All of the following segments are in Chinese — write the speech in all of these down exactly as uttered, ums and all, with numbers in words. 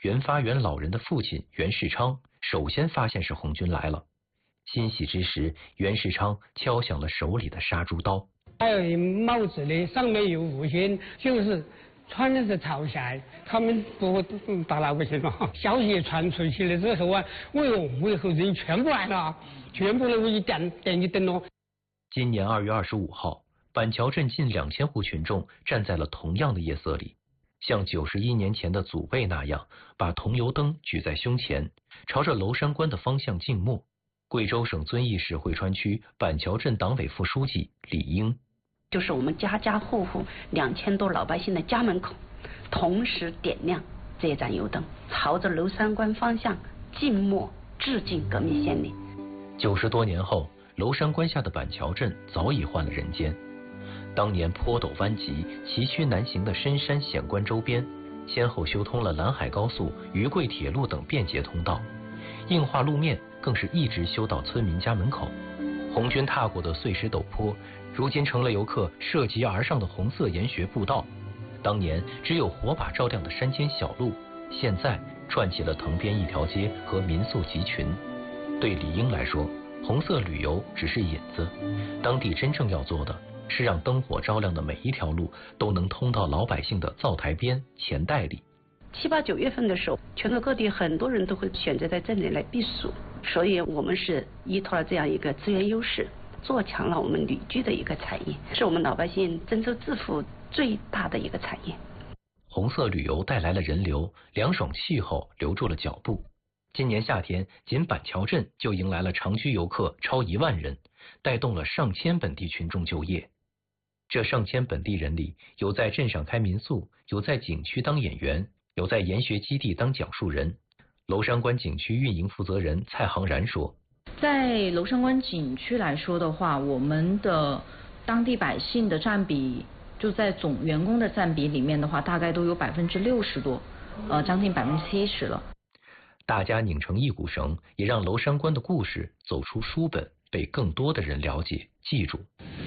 袁发元老人的父亲袁世昌首先发现是红军来了。欣喜之时，袁世昌敲响了手里的杀猪刀。 还有一帽子的，上面有五星，就是穿的是草鞋，他们不打老百姓了。消息传出去了之后啊，为我们为后人全部来了，全部都一点点一灯哦。 今年二月二十五号，板桥镇近两千户群众站在了同样的夜色里，像九十一年前的祖辈那样，把桐油灯举在胸前，朝着娄山关的方向静默。贵州省遵义市汇川区板桥镇党委副书记李英， 就是我们家家户户两千多老百姓的家门口，同时点亮这盏油灯，朝着娄山关方向静默致敬革命先烈。 九十多年后，娄山关下的板桥镇早已换了人间。当年坡陡弯急、崎岖难行的深山险关周边，先后修通了兰海高速、渝贵铁路等便捷通道，硬化路面更是一直修到村民家门口。红军踏过的碎石陡坡，如今成了游客涉级而上的红色研学步道。当年只有火把照亮的山间小路，现在串起了藤边一条街和民宿集群。对李英来说，红色旅游只是引子，当地真正要做的是让灯火照亮的每一条路都能通到老百姓的灶台边、钱袋里。 七八九月份的时候，全国各地很多人都会选择在镇里来避暑，所以我们是依托了这样一个资源优势，做强了我们旅居的一个产业，是我们老百姓增收致富最大的一个产业。 红色旅游带来了人流，凉爽气候留住了脚步。今年夏天，仅板桥镇就迎来了长居游客超一万人，带动了上千本地群众就业。这上千本地人里，有在镇上开民宿，有在景区当演员，有在研学基地当讲述人。娄山关景区运营负责人蔡航然说， 在娄山关景区来说的话，我们的当地百姓的占比，就在总员工的占比里面的话，大概都有百分之六十多，呃，将近百分之七十了。 大家拧成一股绳，也让娄山关的故事走出书本，被更多的人了解、记住。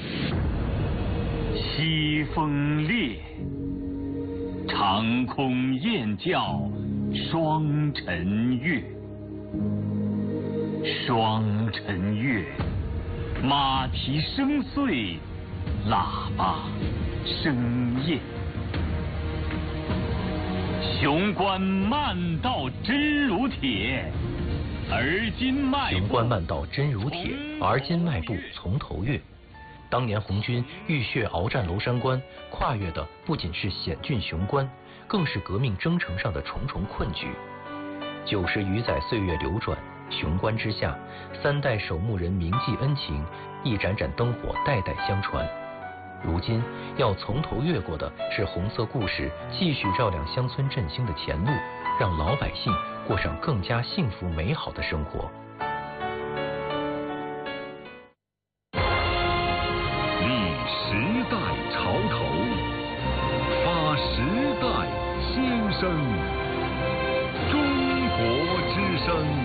西风烈，长空雁叫双晨月。双晨月，马蹄声碎，喇叭声咽。雄关漫道真如铁，而今迈步。 雄关漫道真如铁，而今迈步从头越。当年红军浴血鏖战娄山关，跨越的不仅是险峻雄关，更是革命征程上的重重困局。九十余载岁月流转，雄关之下，三代守墓人铭记恩情，一盏盏灯火代代相传。如今要从头越过的是红色故事继续照亮乡村振兴的前路，让老百姓过上更加幸福美好的生活。 立时代潮头，发时代新声。中国之声。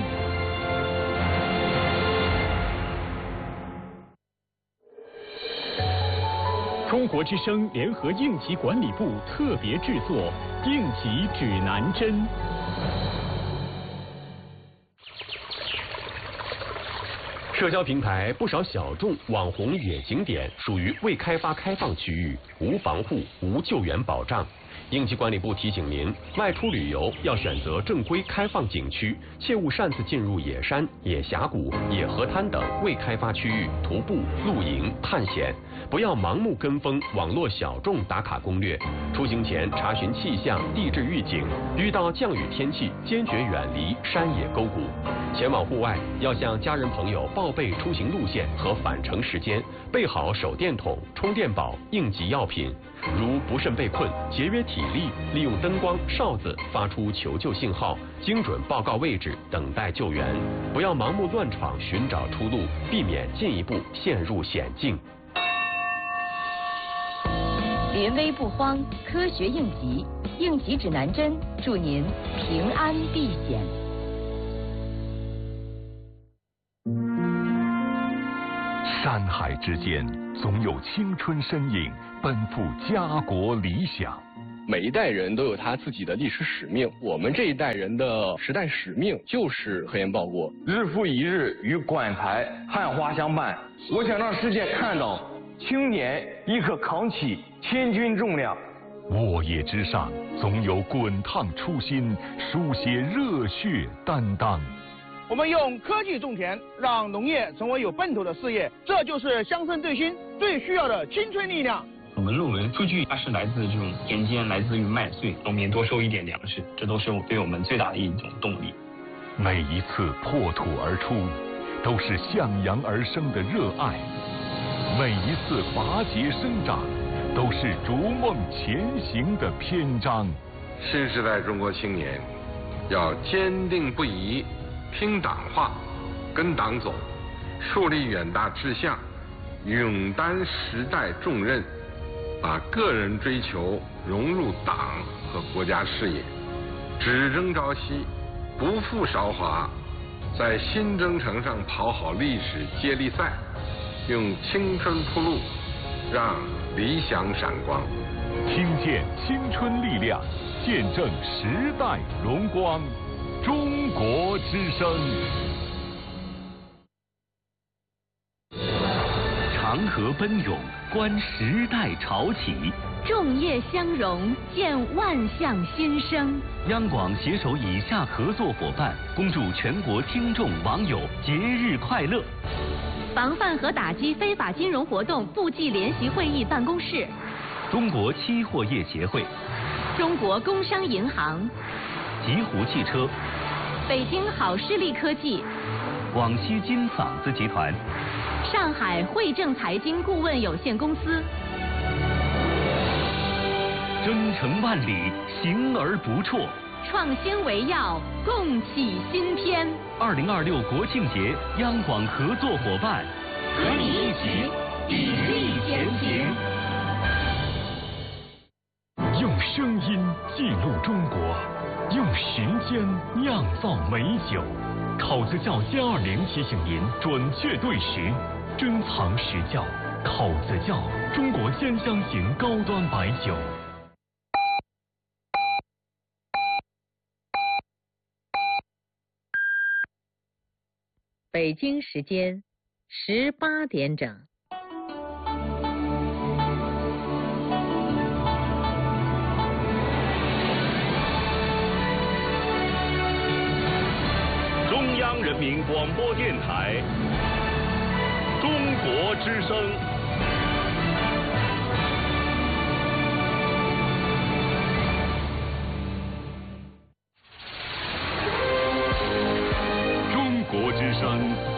中国之声联合应急管理部特别制作《应急指南针》。社交平台不少小众网红野景点属于未开发开放区域，无防护、无救援保障。应急管理部提醒您，外出旅游要选择正规开放景区，切勿擅自进入野山、野峡谷、野河滩等未开发区域徒步、露营、探险。不要盲目跟风网络小众打卡攻略，出行前查询气象、地质预警，遇到降雨天气坚决远离山野沟谷。前往户外要向家人朋友报备出行路线和返程时间，备好手电筒、充电宝、应急药品。如不慎被困，节约体力，利用灯光、哨子发出求救信号，精准报告位置，等待救援。不要盲目乱闯，寻找出路，避免进一步陷入险境。 临危不慌，科学应急，应急指南针，祝您平安避险。 山海之间，总有青春身影奔赴家国理想。 每一代人都有他自己的历史使命，我们这一代人的时代使命就是核研报国。 日复一日与馆台汉花相伴，我想让世界看到青年亦可扛起千钧重量。 沃野之上，总有滚烫初心，书写热血担当。 我们用科技种田，让农业成为有奔头的事业，这就是乡村振兴最需要的青春力量。 我们论文数据它是来自这种田间，来自于麦穗，农民多收一点粮食，这都是对我们最大的一种动力。 每一次破土而出，都是向阳而生的热爱；每一次拔节生长，都是逐梦前行的篇章。 新时代中国青年要坚定不移听党话，跟党走，树立远大志向，勇担时代重任，把个人追求融入党和国家事业，只争朝夕，不负韶华，在新征程上跑好历史接力赛，用青春铺路，让理想闪光。 听见青春力量，见证时代荣光。中国之声。 长河奔涌，观时代潮起； 众业相融，见万象新生。 央广携手以下合作伙伴，恭祝全国听众网友节日快乐。 防范和打击非法金融活动部际联席会议办公室， 中国期货业协会， 中国工商银行， 极狐汽车， 北京好视力科技， 广西金嗓子集团， 上海汇正财经顾问有限公司。 征程万里，行而不辍。 创新为要，共启新篇。 二零二六国庆节，央广合作伙伴， 和你一起砥砺前行。 用声音记录中国，用时间酿造美酒。考子窖歼二零提醒您准确对时，珍藏实窖。考子窖，中国鲜香型高端白酒。 北京时间十八点整。 中央人民广播电台，中国之声。中国之声。